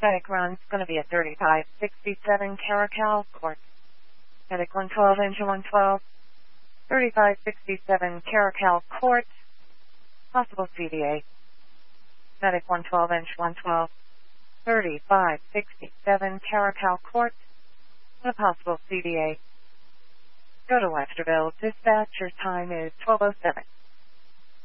Medic run's going to be a 3567 Caracal Court. Medic 112, engine 112. 3567 Caracal Court. Possible CDA. Medic 112, engine 112. 3567 Caracal Court. And a possible CDA. Go to Westerville. Dispatch, your time is 12:07.